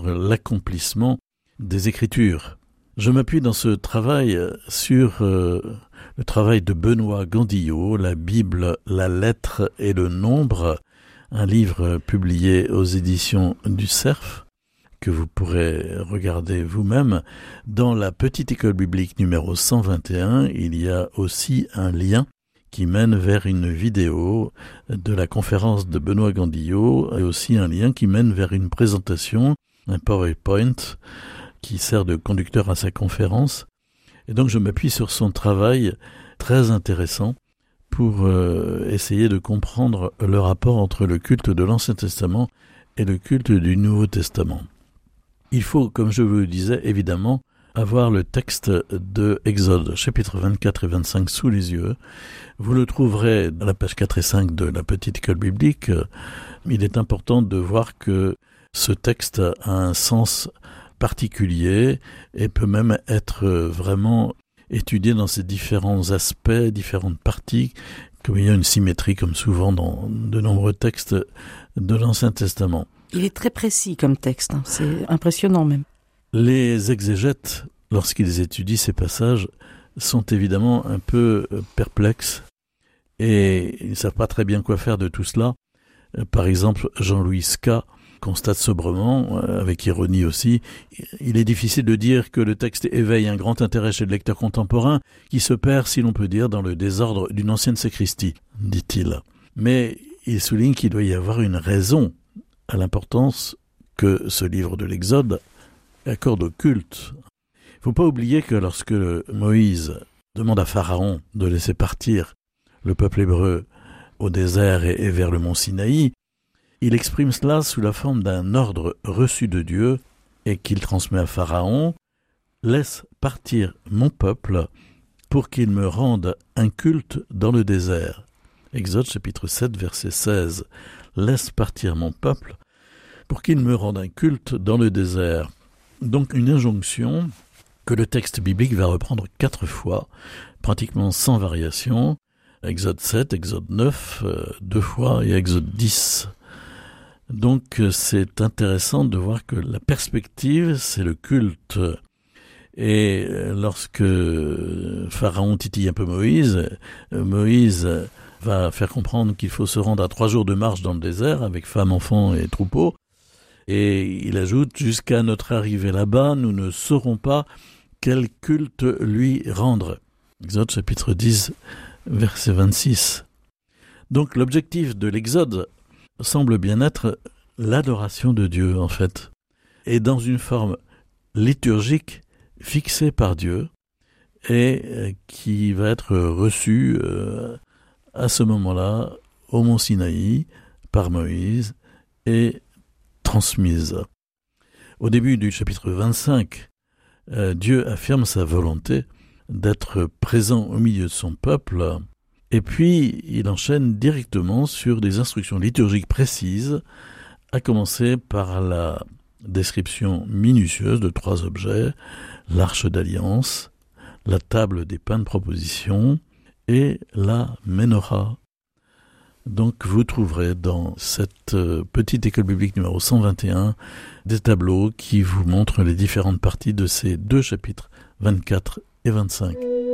l'accomplissement des Écritures. Je m'appuie dans ce travail sur le travail de Benoît Gandillot, La Bible, la lettre et le nombre, un livre publié aux éditions du Cerf, que vous pourrez regarder vous-même. Dans la petite école biblique numéro 121, il y a aussi un lien qui mène vers une vidéo de la conférence de Benoît Gandillot et aussi un lien qui mène vers une présentation, un PowerPoint qui sert de conducteur à sa conférence. Et donc je m'appuie sur son travail très intéressant pour essayer de comprendre le rapport entre le culte de l'Ancien Testament et le culte du Nouveau Testament. Il faut, comme je vous le disais, évidemment, avoir le texte de Exode, chapitre 24 et 25 sous les yeux. Vous le trouverez à la page 4 et 5 de la petite école biblique. Il est important de voir que ce texte a un sens particulier et peut même être vraiment étudié dans ses différents aspects, différentes parties, comme il y a une symétrie comme souvent dans de nombreux textes de l'Ancien Testament. Il est très précis comme texte, c'est impressionnant même. Les exégètes, lorsqu'ils étudient ces passages, sont évidemment un peu perplexes et ils ne savent pas très bien quoi faire de tout cela. Par exemple, Jean-Louis Ska constate sobrement, avec ironie aussi, il est difficile de dire que le texte éveille un grand intérêt chez le lecteur contemporain qui se perd, si l'on peut dire, dans le désordre d'une ancienne sacristie, dit-il. Mais il souligne qu'il doit y avoir une raison à l'importance que ce livre de l'Exode accorde au culte. Il ne faut pas oublier que lorsque Moïse demande à Pharaon de laisser partir le peuple hébreu au désert et vers le mont Sinaï, il exprime cela sous la forme d'un ordre reçu de Dieu et qu'il transmet à Pharaon « Laisse partir mon peuple pour qu'il me rende un culte dans le désert. » Exode chapitre 7 verset 16. « Laisse partir mon peuple pour qu'il me rende un culte dans le désert. » Donc une injonction que le texte biblique va reprendre 4 fois, pratiquement sans variation. Exode 7, Exode 9, 2 fois et Exode 10. Donc c'est intéressant de voir que la perspective, c'est le culte. Et lorsque Pharaon titille un peu Moïse, Moïse va faire comprendre qu'il faut se rendre à 3 jours de marche dans le désert avec femmes, enfants et troupeaux. Et il ajoute, jusqu'à notre arrivée là-bas, nous ne saurons pas quel culte lui rendre. Exode chapitre 10, verset 26. Donc l'objectif de l'Exode semble bien être l'adoration de Dieu, en fait, et dans une forme liturgique fixée par Dieu et qui va être reçue à ce moment-là au mont Sinaï par Moïse et transmise. Au début du chapitre 25, Dieu affirme sa volonté d'être présent au milieu de son peuple, et puis il enchaîne directement sur des instructions liturgiques précises, à commencer par la description minutieuse de 3 objets, l'arche d'alliance, la table des pains de proposition et la ménorah. Donc vous trouverez dans cette petite école biblique numéro 121 des tableaux qui vous montrent les différentes parties de ces 2 chapitres, 24 et 25.